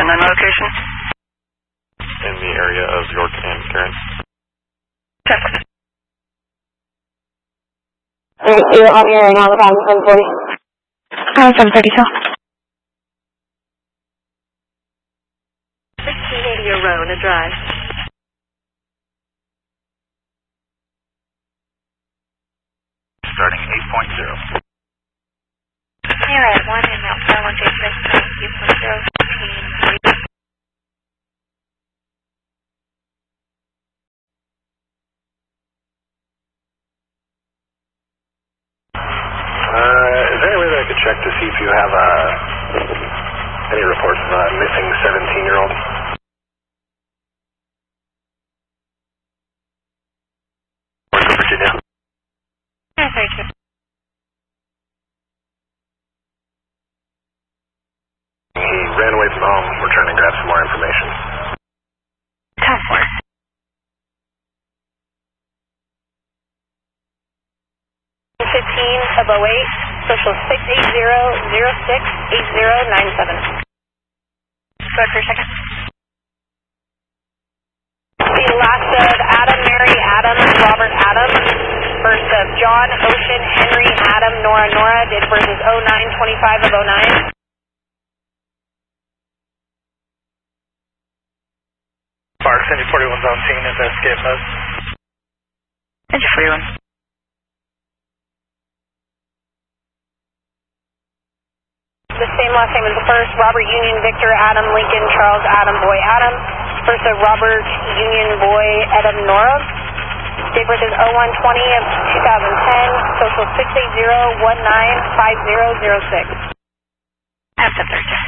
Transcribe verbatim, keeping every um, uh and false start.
nine location? In the area of York and Karen. Check. Alright, so you're on your right now, what time? seven forty? Uh, seven thirty-two. sixteen eighty Arona Drive. Starting eight point zero. You're at one in Mount Carmel, Jason, eight point zero, fifteen forty. Uh, is there any way that I could check to see if you have uh, any reports of a missing seventeen-year-old? Where's Virginia? Yeah, thirty-two. He ran away from home. We're trying to grab some more information. ten four. fifteen of oh eight, social six eight zero zero six eight zero nine seven. Go ahead for a second. The last of Adam, Mary, Adam, Robert, Adam. First of John, Ocean, Henry, Adam, Nora, Nora. Date of birth is oh nine twenty-five of oh nine. Park, Cindy forty-one's on scene at the escape bus. Engine forty-one. The same last name as the first, Robert Union, Victor, Adam, Lincoln, Charles, Adam, Boy, Adam. First of Robert Union, Boy, Adam, Nora. Date of birth is oh one twenty of two thousand ten, social six eight zero one nine five zero zero six. That's the third.